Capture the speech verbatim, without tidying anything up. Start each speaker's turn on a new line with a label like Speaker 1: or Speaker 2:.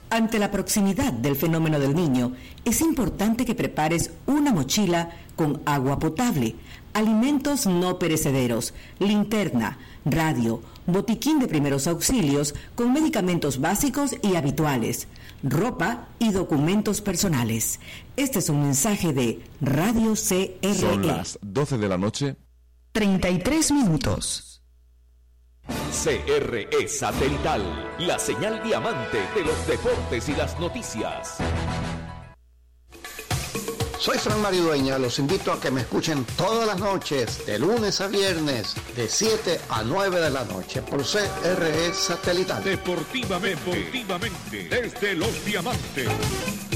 Speaker 1: Ante la proximidad del fenómeno del Niño, es importante que prepares una mochila con agua potable, alimentos no perecederos, linterna, radio, botiquín de primeros auxilios con medicamentos básicos y habituales, ropa y documentos personales. Este es un mensaje de Radio C R E.
Speaker 2: Son las doce de la noche.
Speaker 1: treinta y tres minutos.
Speaker 3: C R E Satelital, la señal diamante de los deportes y las noticias.
Speaker 4: Soy Fran Mario Dueña, los invito a que me escuchen todas las noches, de lunes a viernes, de siete a nueve de la noche, por C R E Satelital.
Speaker 5: Deportivamente, deportivamente, desde Los Diamantes.